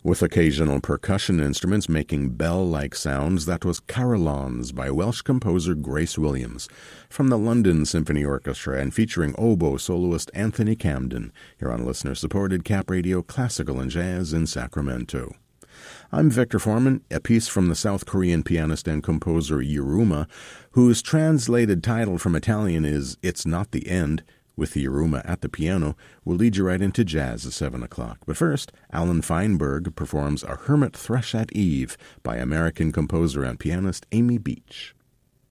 With occasional percussion instruments making bell-like sounds, that was Carillons by Welsh composer Grace Williams, from the London Symphony Orchestra and featuring oboe soloist Anthony Camden, here on listener-supported Cap Radio Classical and Jazz in Sacramento. I'm Victor Foreman, a piece from the South Korean pianist and composer Yiruma, whose translated title from Italian is It's Not the End. With the Yiruma at the piano, we'll lead you right into jazz at 7 o'clock. But first, Alan Feinberg performs A Hermit Thrush at Eve by American composer and pianist Amy Beach.